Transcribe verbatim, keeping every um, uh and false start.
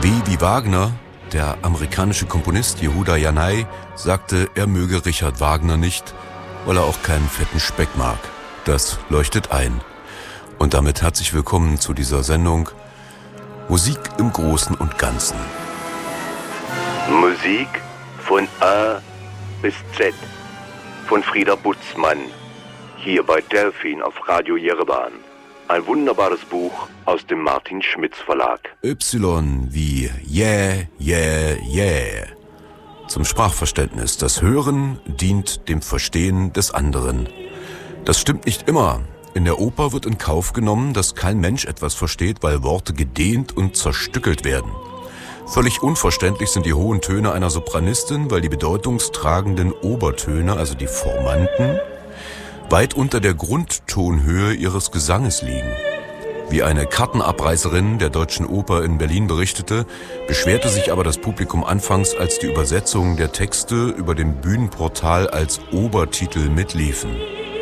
W wie Wagner, der amerikanische Komponist Yehuda Yanai, sagte, er möge Richard Wagner nicht, weil er auch keinen fetten Speck mag. Das leuchtet ein. Und damit herzlich willkommen zu dieser Sendung Musik im Großen und Ganzen. Musik von A bis Z von Frieda Butzmann, hier bei Delfin auf Radio Jerewan. Ein wunderbares Buch aus dem Martin Schmitz Verlag. Y wie yeah, yeah, yeah. Zum Sprachverständnis. Das Hören dient dem Verstehen des anderen. Das stimmt nicht immer. In der Oper wird in Kauf genommen, dass kein Mensch etwas versteht, weil Worte gedehnt und zerstückelt werden. Völlig unverständlich sind die hohen Töne einer Sopranistin, weil die bedeutungstragenden Obertöne, also die Formanten, weit unter der Grundtonhöhe ihres Gesanges liegen. Wie eine Kartenabreißerin der Deutschen Oper in Berlin berichtete, beschwerte sich aber das Publikum anfangs, als die Übersetzungen der Texte über dem Bühnenportal als Obertitel mitliefen.